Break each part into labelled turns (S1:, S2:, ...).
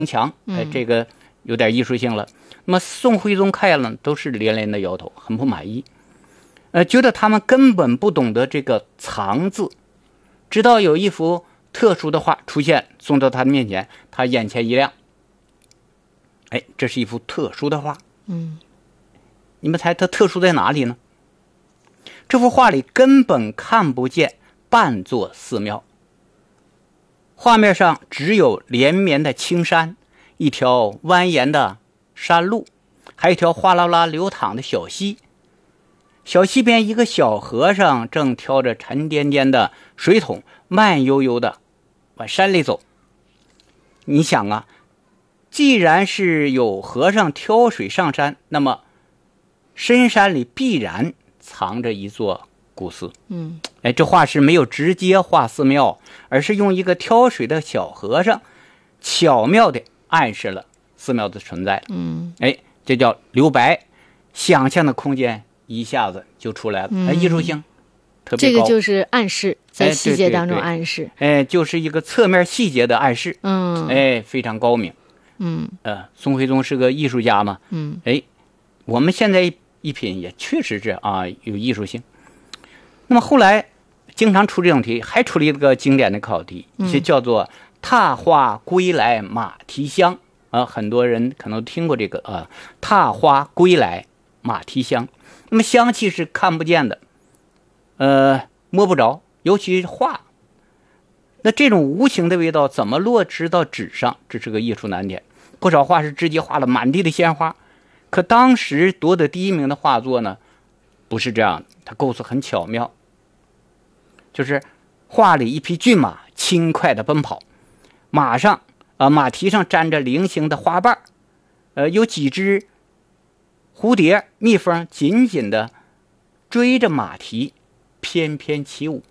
S1: 墙，这个有点艺术性了。那么宋徽宗看了都是连连的摇头，很不满意，觉得他们根本不懂得这个藏字。直到有一幅特殊的画出现，送到他的面前，他眼前一亮，这是一幅特殊的画。你们猜它特殊在哪里呢？这幅画里根本看不见半座寺庙，画面上只有连绵的青山，一条蜿蜒的山路，还有一条哗啦啦流淌的小溪。小溪边一个小和尚正挑着沉甸甸的水桶，慢悠悠的往山里走。你想啊，既然是有和尚挑水上山，那么深山里必然藏着一座古寺。这画是没有直接画寺庙，而是用一个挑水的小和尚巧妙地暗示了寺庙的存在。这叫留白，想象的空间一下子就出来了，艺术性特别高。
S2: 这个就是暗示，在细节当中暗示，
S1: 就是一个侧面细节的暗示。非常高明。宋徽宗是个艺术家嘛。我们现在一品也确实是有艺术性。那么后来经常出这种题，还出了一个经典的考题，就叫做踏花归来马蹄香。很多人可能听过这个踏花归来马蹄香。那么香气是看不见的，摸不着，尤其是画。那这种无形的味道怎么落实到纸上，这是个艺术难点。不少画是直接画了满地的鲜花，可当时夺得第一名的画作呢，不是这样，它构思很巧妙。就是画里一匹骏马轻快的奔跑，马蹄上沾着菱形的花瓣，有几只蝴蝶、蜜蜂紧紧的追着马蹄翩翩起舞。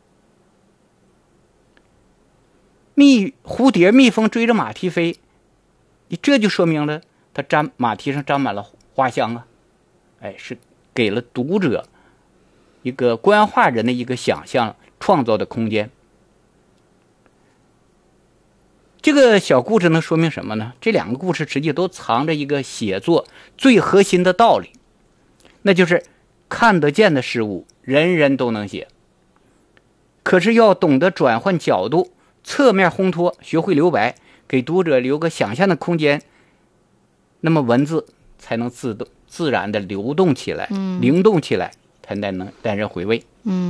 S1: 蝴蝶、蜜蜂追着马蹄飞，这就说明了它马蹄上沾满了花香啊。是给了读者一个观画人的一个想象创造的空间。这个小故事能说明什么呢？这两个故事实际都藏着一个写作最核心的道理，那就是看得见的事物人人都能写，可是要懂得转换角度，侧面烘托，学会留白，给读者留个想象的空间，那么文字才能自然的流动起来，灵动起来，才能带人回味。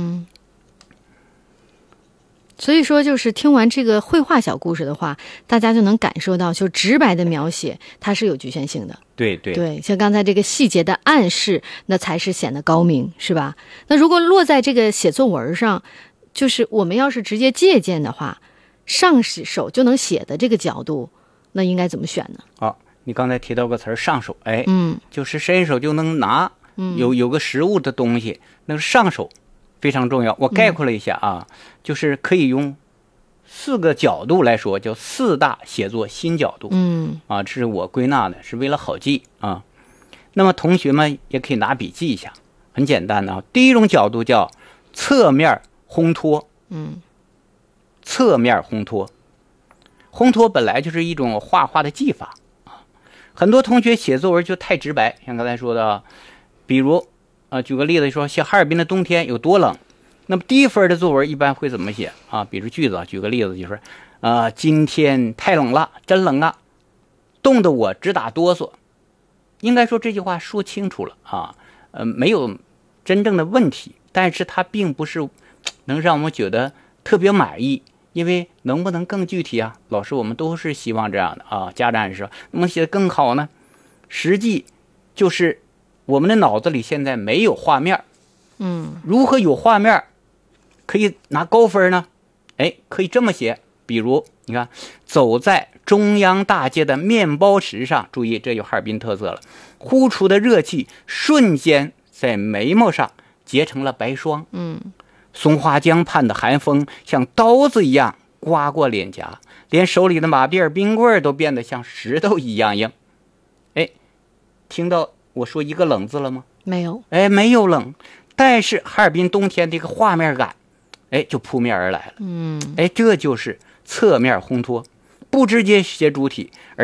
S2: 所以说就是听完这个绘画小故事的话，大家就能感受到，就直白的描写它是有局限性的。
S1: 对，
S2: 像刚才这个细节的暗示，那才是显得高明，是吧？那如果落在这个写作文上，就是我们要是直接借鉴的话，上手就能写的这个角度，那应该怎么选呢？
S1: 你刚才提到个词儿上手，就是伸手就能拿，有个实物的东西，那个上手非常重要。我概括了一下就是可以用4个角度来说，叫4大写作新角度。这是我归纳的，是为了好记啊。那么同学们也可以拿笔记一下，很简单的第一种角度叫侧面烘托。侧面烘托，烘托本来就是一种画画的技法。很多同学写作文就太直白，像刚才说的，比如举个例子说，写哈尔滨的冬天有多冷，那么低分的作文一般会怎么写比如句子举个例子就是今天太冷了，真冷啊，冻得我直打哆嗦。应该说这句话说清楚了没有真正的问题，但是它并不是能让我们觉得特别满意。因为能不能更具体老师我们都是希望这样的家长也是，能不能写得更好呢？实际就是我们的脑子里现在没有画面。如何有画面可以拿高分呢？可以这么写，比如你看，走在中央大街的面包石上，注意这有哈尔滨特色了，呼出的热气瞬间在眉毛上结成了白霜。松花江畔的寒风像刀子一样刮过脸颊，连手里的马鞭冰棍都变得像石头一样硬。听到我说一个冷字了吗？
S2: 没有。
S1: 没有冷，但是哈尔滨冬天这个画面感就扑面而来了。这就是侧面烘托。 不直接写主体，